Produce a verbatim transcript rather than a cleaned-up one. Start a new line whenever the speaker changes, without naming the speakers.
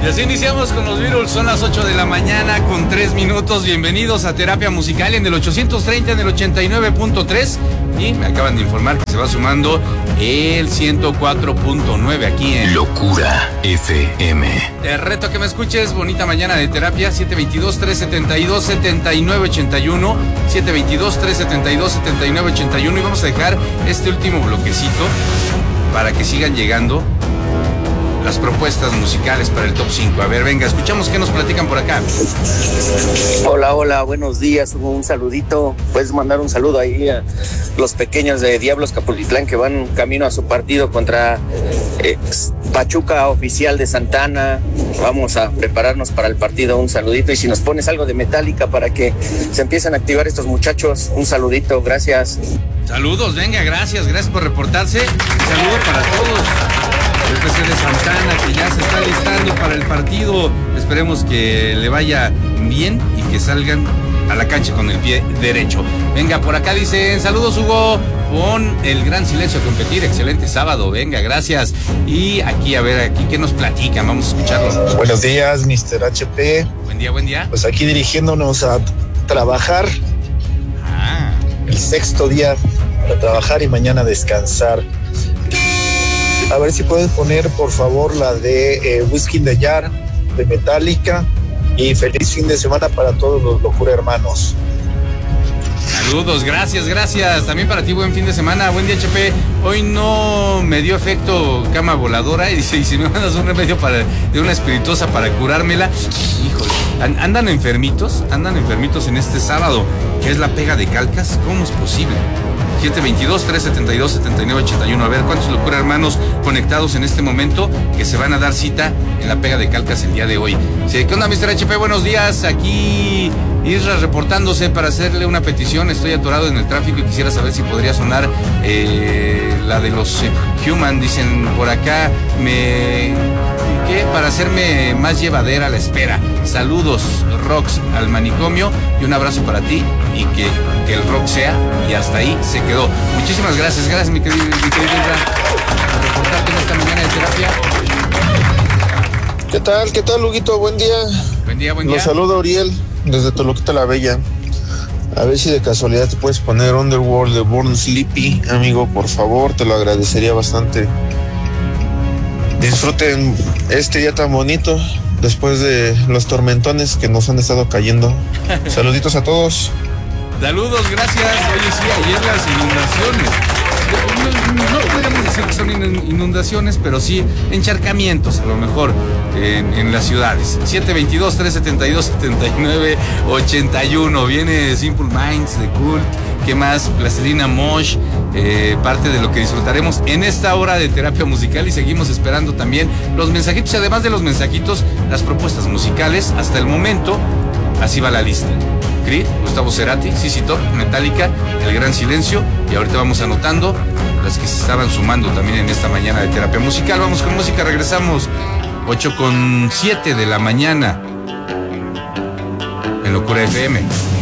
Y así iniciamos con los Beatles, son las ocho de la mañana con tres minutos. Bienvenidos a Terapia Musical en el ochocientos treinta, en el ochenta y nueve punto tres. Y me acaban de informar que se va sumando el ciento cuatro punto nueve aquí en
Locura F M.
Te reto a que me escuches, bonita mañana de terapia, siete veintidós, trescientos setenta y dos, setenta y nueve ochenta y uno, siete veintidós, trescientos setenta y dos, setenta y nueve ochenta y uno. Y vamos a dejar este último bloquecito para que sigan llegando las propuestas musicales para el top cinco. A ver, venga, escuchamos qué nos platican por acá.
Hola, hola, buenos días, un saludito. Puedes mandar un saludo ahí a los pequeños de Diablos Capulitlán que van camino a su partido contra eh, Pachuca Oficial de Santana. Vamos a prepararnos para el partido, un saludito. Y si nos pones algo de Metallica para que se empiecen a activar estos muchachos, un saludito, gracias.
Saludos, venga, gracias, gracias por reportarse. Un saludo para todos. El F C de Santana, que ya se está listando para el partido. Esperemos que le vaya bien y que salgan a la cancha con el pie derecho. Venga, por acá dicen, saludos Hugo, pon el Gran Silencio a competir, excelente sábado, venga, gracias. Y aquí, a ver, aquí, ¿qué nos platican? Vamos a escucharlos.
Buenos días, mister H P.
Buen día, buen día.
Pues aquí dirigiéndonos a trabajar.
Ah.
El sexto día para trabajar y mañana descansar. A ver si puedes poner, por favor, la de eh, Whiskey in the Jar, de Metallica. Y feliz fin de semana para todos los Locura Hermanos.
Saludos, gracias, gracias. También para ti, buen fin de semana. Buen día, H P. Hoy no me dio efecto cama voladora. Y dice, y si me mandas un remedio para, de una espirituosa para curármela. Híjole, ¿andan enfermitos? ¿Andan enfermitos en este sábado? ¿Qué es la pega de calcas? ¿Cómo es posible? siete veintidós, trescientos setenta y dos, setenta y nueve ochenta y uno. A ver, ¿cuántos Locura Hermanos conectados en este momento que se van a dar cita en la pega de calcas el día de hoy? Sí, ¿qué onda, mister H P? Buenos días. Aquí Isra reportándose para hacerle una petición. Estoy atorado en el tráfico y quisiera saber si podría sonar eh, la de los eh, Human. Dicen por acá, me... ¿qué? Para hacerme más llevadera la espera. Saludos, Rox, al manicomio y un abrazo para ti y que, que el rock sea, y hasta ahí se quedó. Muchísimas gracias, gracias mi querido, mi querido Isra, por reportarte en esta mañana de terapia.
¿Qué tal? ¿Qué tal, Huguito? Buen día.
Buen día, buen día.
Los saluda Uriel desde Toluquita la Bella. A ver si de casualidad te puedes poner Underworld de Born Sleepy, amigo, por favor, te lo agradecería bastante. Disfruten este día tan bonito después de los tormentones que nos han estado cayendo. Saluditos a todos.
Saludos, gracias. Oye, sí, ayer las inundaciones. No, no podríamos decir que son inundaciones, pero sí encharcamientos, a lo mejor, en, en las ciudades. siete veintidós, trescientos setenta y dos, setenta y nueve ochenta y uno. Viene Simple Minds de Cult. ¿Qué más? Plastilina Mosh, eh, parte de lo que disfrutaremos en esta hora de terapia musical. Y seguimos esperando también los mensajitos, y además de los mensajitos, las propuestas musicales. Hasta el momento, así va la lista: Creed, Gustavo Cerati, C C Top, Metallica, El Gran Silencio. Y ahorita vamos anotando las que se estaban sumando también en esta mañana de terapia musical. Vamos con música, regresamos. ocho con siete de la mañana en Locura F M.